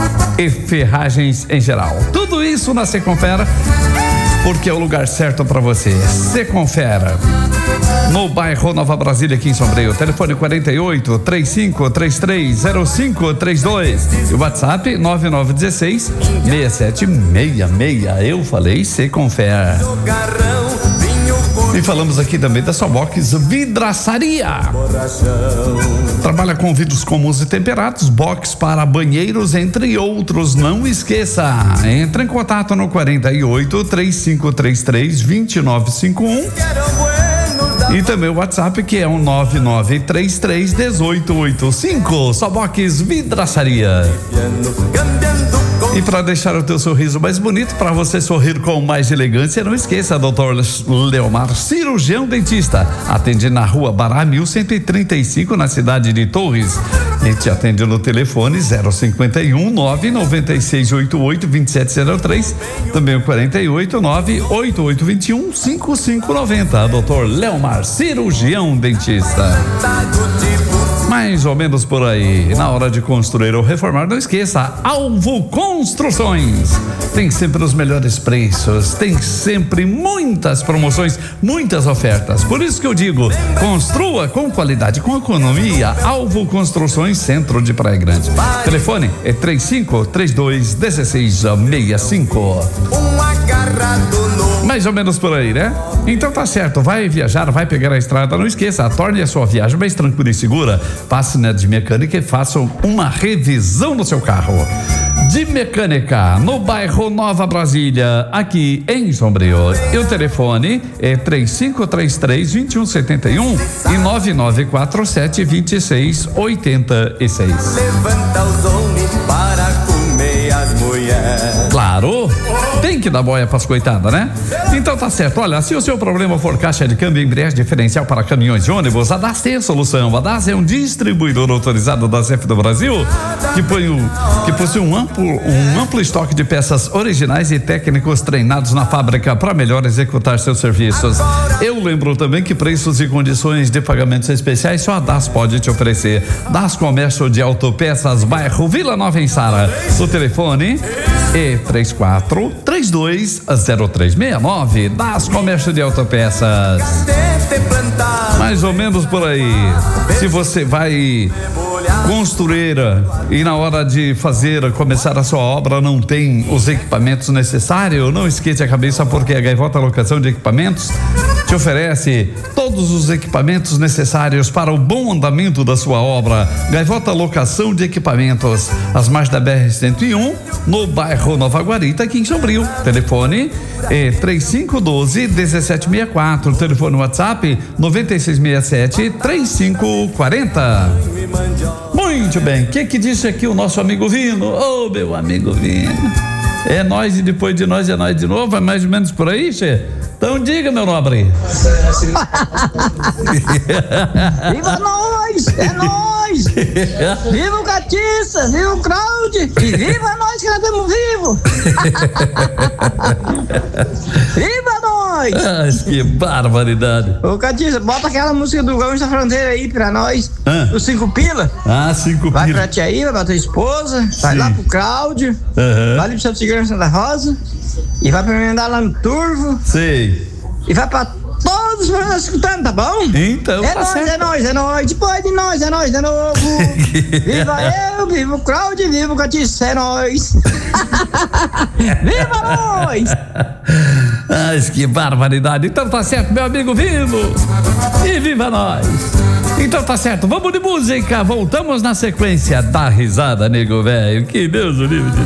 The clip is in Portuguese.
e ferragens em geral. Tudo isso na Seconfera, porque é o lugar certo para você. Seconfera, no bairro Nova Brasília, aqui em Sombrio. Telefone 48-3533-0532 e o WhatsApp 9916-6766. Eu falei Seconfera. E falamos aqui também da sua box Vidraçaria. Trabalha com vidros comuns e temperados, box para banheiros, entre outros. Não esqueça, entre em contato no 48-3533-2951 e também o WhatsApp, que é o 9933-1885. Sua box Vidraçaria. E para deixar o teu sorriso mais bonito, para você sorrir com mais elegância, não esqueça, Dr. Leomar, cirurgião dentista. Atende na Rua Bará 1135, na cidade de Torres. E te atende no telefone 051 99688 2703, também o 48 98821 5590. Dr. Leomar, cirurgião dentista. Mais ou menos por aí. Na hora de construir ou reformar, não esqueça, Alvo Construções. Tem sempre os melhores preços, tem sempre muitas promoções, muitas ofertas. Por isso que eu digo, construa com qualidade, com economia. Alvo Construções, centro de Praia Grande. Telefone é 3532-1665. Mais ou menos por aí, né? Então tá certo, vai viajar, vai pegar a estrada, não esqueça, torne a sua viagem mais tranquila e segura. Passe na de mecânica e faça uma revisão no seu carro. De Mecânica, no bairro Nova Brasília, aqui em Sombrio. E o telefone é 3533-2171 e 9947-2686. Levanta os homens para comer as mulheres. Claro, tem que dar boia pras coitadas, né? Então tá certo, olha, se o seu problema for caixa de câmbio e embreagem diferencial para caminhões e ônibus, a DAS tem a solução. A DAS é um distribuidor autorizado da ZF do Brasil, que possui um amplo estoque de peças originais e técnicos treinados na fábrica para melhor executar seus serviços. Eu lembro também que preços e condições de pagamentos especiais só a DAS pode te oferecer. DAS Comércio de Autopeças, bairro Vila Nova, em Sara. O telefone é 3432-0369. DAS Comércio de Autopeças. Mais ou menos por aí. Se você vai construir e na hora de começar a sua obra não tem os equipamentos necessários, não esqueça a cabeça, porque a Gaivota Locação de Equipamentos te oferece todos os equipamentos necessários para o bom andamento da sua obra. Gaivota Locação de Equipamentos, às margens da BR-101, no bairro Nova Guarita, aqui em Sombrio. Telefone é 3512-1764. Telefone WhatsApp 9667-3540. Muito bem, o que disse aqui o nosso amigo Vino? Ô, meu amigo Vino, é nós e depois de nós é nós de novo, é mais ou menos por aí, che? Então diga, meu nobre. Viva nós, é nós. Viva o Catiça, viva o Claudio e viva nós que nós estamos vivos. Viva nós. Ah, que barbaridade. Ô Catiça, bota aquela música do Gaúcho da Fronteira aí pra nós. Os 5 pila. Ah, 5 pila. Vai pra tia Iva, pra tua esposa. Sim. Vai lá pro Cláudio. Vai ali pro Santo Segurança Santa Rosa. E vai pra emendar lá no Turvo. Sei. E vai pra todos os nós escutando, tá bom? Então, é nós, certo. É nós. Depois de nós de novo. Viva eu, viva o Cláudio, viva o Catiça, é nós. Viva nós! Ai, que barbaridade. Então tá certo, meu amigo Vino. E viva nós! Então tá certo, vamos de música. Voltamos na sequência da risada, nego velho. Que Deus o livre.